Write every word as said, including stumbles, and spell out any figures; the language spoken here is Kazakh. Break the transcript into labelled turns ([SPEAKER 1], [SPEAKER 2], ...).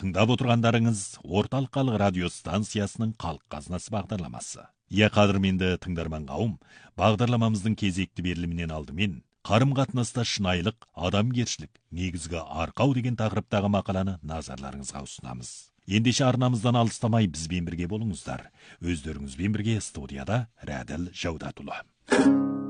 [SPEAKER 1] тыңдап отырғандарыңыз орталық халық радио станциясының халық қазынасы бағдарламасы. Иә, қадірменді тыңдарман қауым, бағдарламамыздың кезекті берілімінен алдымен қарым-қатынаста шынайылық, адамгершілік, негізгі арқау деген тақырыптағы мақаланы назарларыңызға ұсынамыз. Ендеше арнамыздан алыстамай бізбен бірге болыңыздар. Өздеріңізбен бірге студияда Рәділ Жаудатұлы.